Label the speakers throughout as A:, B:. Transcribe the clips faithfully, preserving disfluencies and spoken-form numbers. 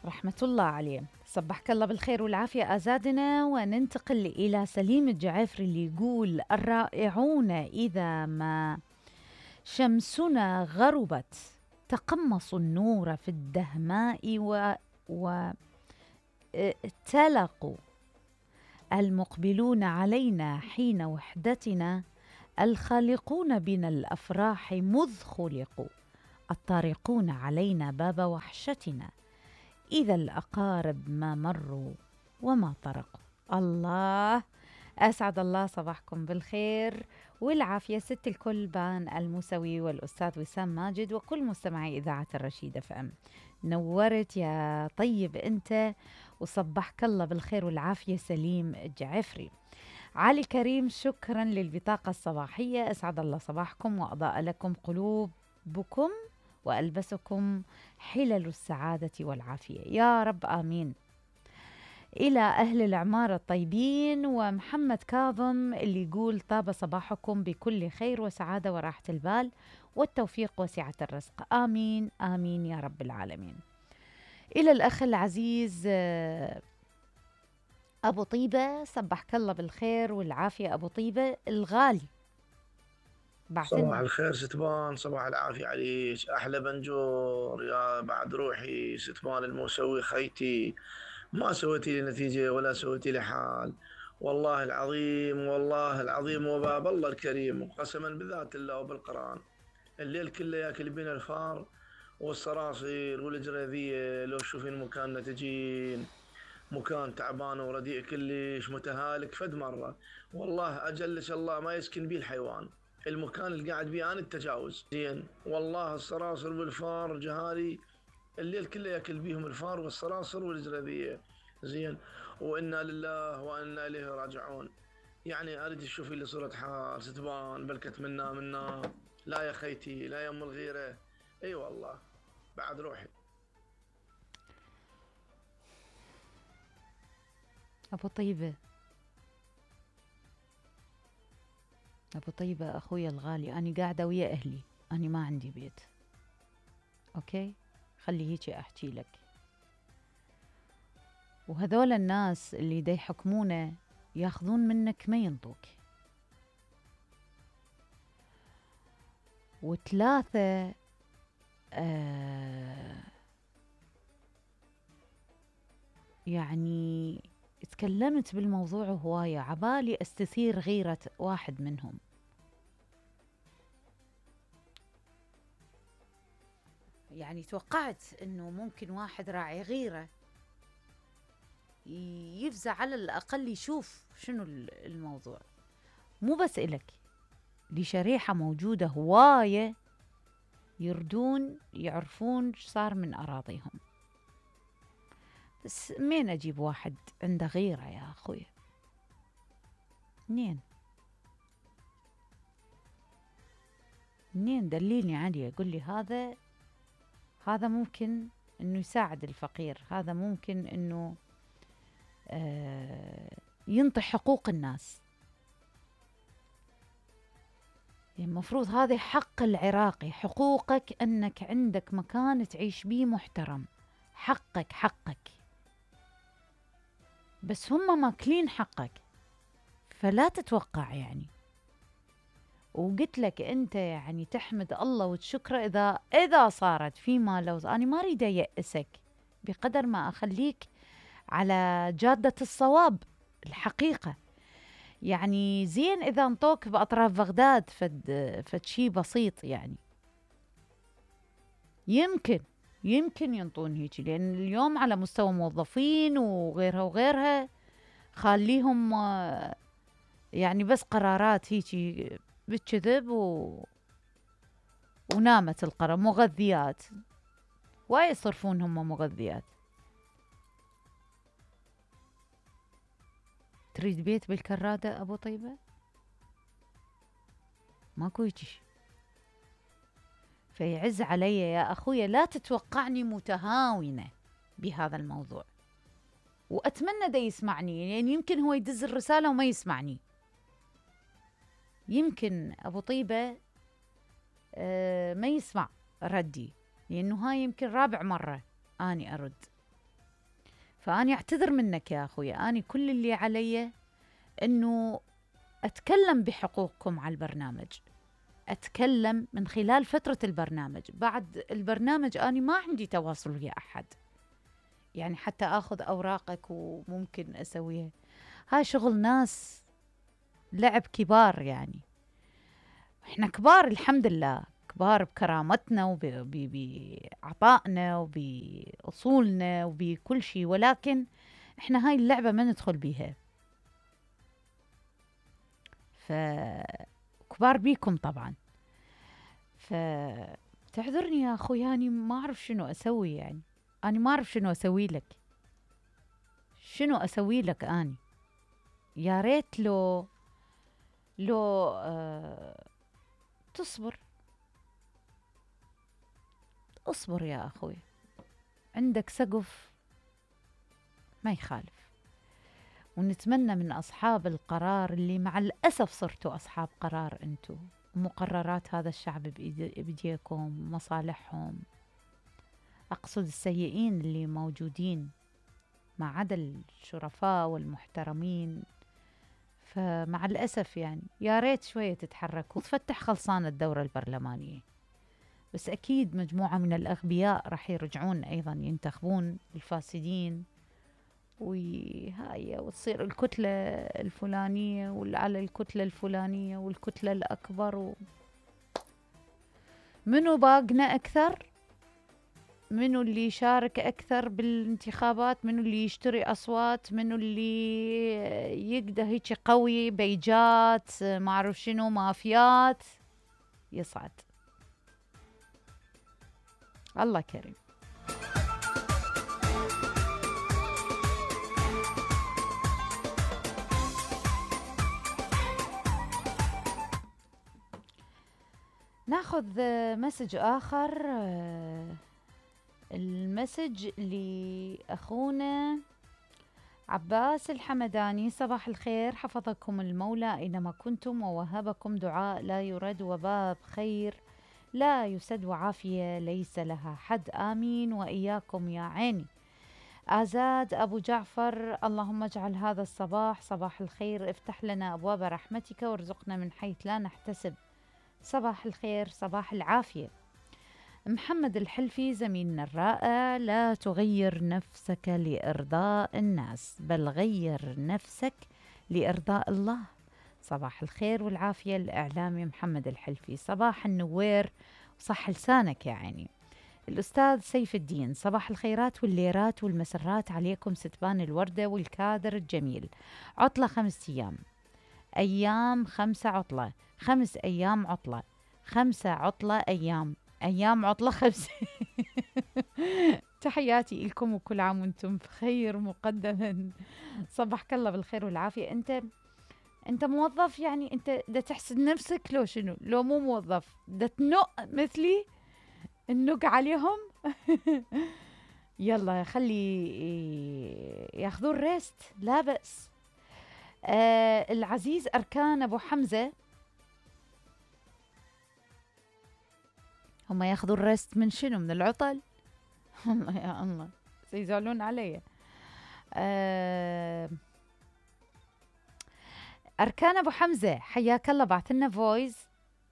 A: رحمة الله عليه. صبحك الله بالخير والعافية أزادنا، وننتقل إلى سليم الجعافري اللي يقول: الرائعون إذا ما شمسنا غربت تقمصوا النور في الدهماء و, و... تلقوا المقبلون علينا حين وحدتنا، الخالقون بنا الأفراح مذ خلقوا، الطارقون علينا باب وحشتنا، إذا الأقارب ما مروا وما طرقوا. الله، أسعد الله صباحكم بالخير والعافية ست الكل بان الموسوي والأستاذ وسام ماجد وكل مستمعي إذاعة الرشيدة فأم. نورت يا طيب أنت، وصبحك الله بالخير والعافية سليم الجعفري. علي كريم، شكرا للبطاقة الصباحية، أسعد الله صباحكم وأضاء لكم قلوبكم وألبسكم حلل السعادة والعافية يا رب آمين. إلى أهل العمارة الطيبين، ومحمد كاظم اللي يقول: طاب صباحكم بكل خير وسعادة وراحة البال والتوفيق وسعة الرزق، آمين آمين يا رب العالمين. إلى الأخ العزيز أبو طيبة، صبحك الله بالخير والعافية أبو طيبة الغالي.
B: صباح
A: بعثلنا
B: الخير ستبان، صباح العافية عليك أحلى بنجور يا بعد روحي ستبان الموسوي خيتي. ما سويتي لي نتيجة ولا سويتي لي حال، والله العظيم والله العظيم وباب الله الكريم وقسما بذات الله وبالقرآن، الليل كله ياكل بين الفار والصراصير والجرذية. لو تشوفين مكاننا تجين مكان تعبان ورديء كلش متهالك فد مرة، والله أجلش الله ما يسكن بيه الحيوان. المكان اللي قاعد بيه أنا التجاوز زين، والله الصراصر والفار جهالي الليل كله ياكل بيهم الفار والصراصر والجرذية زين. وإنا لله وإنا إليه راجعون. يعني أريد تشوفي لي صورة حال ستبان بلكت منا منا. لا يا خيتي لا يا أم الغيرة، أي أيوة والله بعد روحي.
A: أبو طيبة، أبو طيبة أخويا الغالي، أنا قاعدة ويا أهلي، أنا ما عندي بيت، أوكي؟ خلي هيك أحكي لك. وهذول الناس اللي دا يحكمونه ياخذون منك ما ينطوك. وثلاثة آه يعني تكلمت بالموضوع هواية، عبالي استثير غيرة واحد منهم. يعني توقعت انه ممكن واحد راعي غيرة يفزع على الأقل يشوف شنو الموضوع، مو بس إلك، لشريحة موجودة هواية يردون يعرفون ايش صار من أراضيهم. بس مين أجيب واحد عنده غيرة يا أخوي؟ منين منين دليلني عليه، قل لي هذا هذا ممكن انه يساعد الفقير، هذا ممكن انه آه ينطي حقوق الناس. المفروض هذا حق العراقي، حقوقك انك عندك مكان تعيش بيه محترم، حقك حقك. بس هم ماكلين حقك، فلا تتوقع يعني. وقلت لك انت يعني تحمد الله وتشكره اذا اذا صارت فيما لو. انا ما اريد يأسك بقدر ما اخليك على جادة الصواب الحقيقة. يعني زين اذا انطوك باطراف بغداد فد فد شي بسيط، يعني يمكن يمكن ينطون هيك، لان اليوم على مستوى موظفين وغيرها وغيرها خليهم يعني بس قرارات هيك بالكذب و... ونامت القرى مغذيات، واي يصرفون هم مغذيات. تريد بيت بالكرادة أبو طيبة؟ ماكو هيجي. فيعز علي يا أخويا لا تتوقعني متهاونة بهذا الموضوع، وأتمنى دا يسمعني، لأن يعني يمكن هو يدز الرسالة وما يسمعني. يمكن أبو طيبة آه ما يسمع ردي، لأنه هاي يمكن رابع مرة أني أرد. فأني أعتذر منك يا أخوي، أني كل اللي علي أنه أتكلم بحقوقكم على البرنامج، أتكلم من خلال فترة البرنامج. بعد البرنامج أنا ما عندي تواصل ويا أحد، يعني حتى أخذ أوراقك وممكن أسويها، هاي شغل ناس لعب كبار. يعني إحنا كبار الحمد لله، كبار بكرامتنا وبعطائنا وبأصولنا وبكل شيء، ولكن إحنا هاي اللعبة ما ندخل بيها. فكبار بيكم طبعا، فتعذرني يا أخوي، يعني ما أعرف شنو أسوي. يعني أنا ما أعرف شنو أسوي لك، شنو أسوي لك أني؟ يا ريت لو لو آه تصبر، اصبر يا أخوي، عندك سقف ما يخالف. ونتمنى من أصحاب القرار اللي مع الأسف صرتوا أصحاب قرار أنتوا، مقررات هذا الشعب بإيدي- بإيديكم، مصالحهم، أقصد السيئين اللي موجودين ما عدا الشرفاء والمحترمين. فمع الأسف يعني يا ريت شوية تتحركوا وتفتح خلصانة الدورة البرلمانية. بس أكيد مجموعة من الأغبياء راح يرجعون أيضا ينتخبون الفاسدين، وهاي وتصير الكتلة الفلانية وعلى الكتلة الفلانية والكتلة الأكبر و... منو باقنا أكثر؟ منو اللي يشارك أكثر بالانتخابات؟ منو اللي يشتري أصوات؟ منو اللي يقدر هيك قوي بيجات ما أعرف شنو مافيات؟ يصعد. الله كريم. ناخذ مسج آخر. المسج لأخونا عباس الحمداني: صباح الخير، حفظكم المولى أينما كنتم ووهبكم دعاء لا يرد وباب خير لا يسد وعافية ليس لها حد، آمين وإياكم يا عيني. آزاد أبو جعفر: اللهم اجعل هذا الصباح صباح الخير، افتح لنا أبواب رحمتك وارزقنا من حيث لا نحتسب. صباح الخير، صباح العافية. محمد الحلفي زميلنا الرائع: لا تغير نفسك لإرضاء الناس، بل غير نفسك لإرضاء الله. صباح الخير والعافية الإعلامي محمد الحلفي. صباح النوير وصح لسانك يا عيني. الأستاذ سيف الدين: صباح الخيرات والليرات والمسرات عليكم ستبان الوردة والكادر الجميل. عطلة خمس أيام، أيام خمسة عطلة، خمس أيام عطلة، خمسة عطلة أيام، أيام عطلة خمسة. تحياتي لكم وكل عام وانتم بخير مقدما. صبحك الله بالخير والعافية. أنت أنت موظف، يعني أنت دا تحسد نفسك لو شنو؟ لو مو موظف دا تنق مثلي النق عليهم. يلا خلي ياخذون ريست، لا بأس. آه العزيز أركان أبو حمزة: هم ياخذون ريست من شنو؟ من العطل؟ الله يا الله سيزعلون علي. آه أركان أبو حمزة حياك الله، بعث لنا فويس.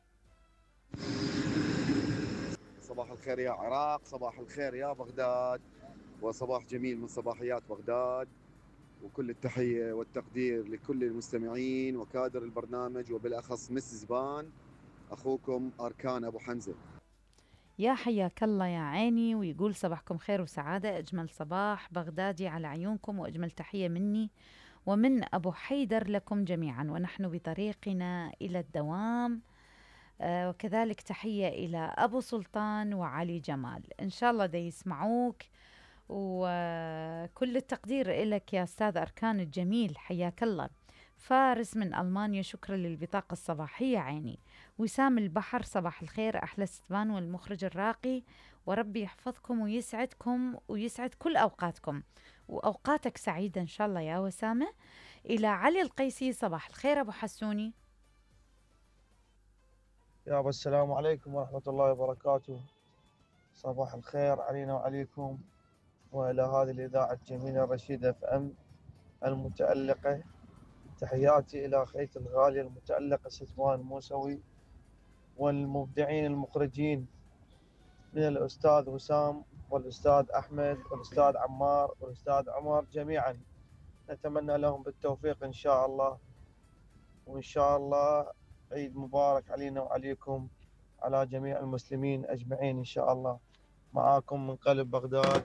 C: صباح الخير يا عراق، صباح الخير يا بغداد، وصباح جميل من صباحيات بغداد، وكل التحية والتقدير لكل المستمعين وكادر البرنامج وبالأخص مس زبان. أخوكم أركان أبو حمزة.
A: يا حياك الله يا عيني، ويقول صباحكم خير وسعادة، أجمل صباح بغدادي على عيونكم، وأجمل تحية مني ومن أبو حيدر لكم جميعا، ونحن بطريقنا إلى الدوام. آه وكذلك تحية إلى أبو سلطان وعلي جمال، إن شاء الله دا يسمعوك. وكل التقدير لك يا أستاذ أركان الجميل، حياك الله. فارس من ألمانيا: شكرا للبطاقة الصباحية عيني. وسام البحر: صباح الخير أحلى ستبان والمخرج الراقي، وربي يحفظكم ويسعدكم ويسعد كل أوقاتكم، وأوقاتك سعيدة إن شاء الله يا وسامة. إلى علي القيسي: صباح الخير أبو حسوني.
D: يابا السلام عليكم ورحمة الله وبركاته. صباح الخير علينا وعليكم وإلى هذه الإذاعة الجميلة رشيد اف ام المتألقة. تحياتي إلى خيتي الغالية المتألقة ستوان الموسوي، والمبدعين المخرجين من الأستاذ وسام والأستاذ أحمد والأستاذ عمار والأستاذ عمر جميعا. نتمنى لهم بالتوفيق إن شاء الله، وإن شاء الله عيد مبارك علينا وعليكم، على جميع المسلمين أجمعين إن شاء الله. معاكم من قلب بغداد